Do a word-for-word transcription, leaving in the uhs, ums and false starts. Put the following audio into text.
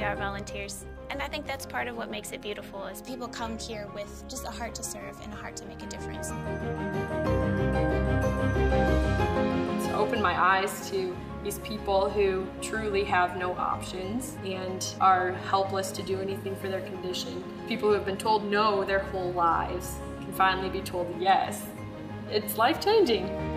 are volunteers. And I think that's part of what makes it beautiful, is people come here with just a heart to serve and a heart to make a difference. It's opened my eyes to these people who truly have no options and are helpless to do anything for their condition. People who have been told no their whole lives can finally be told yes. It's life-changing.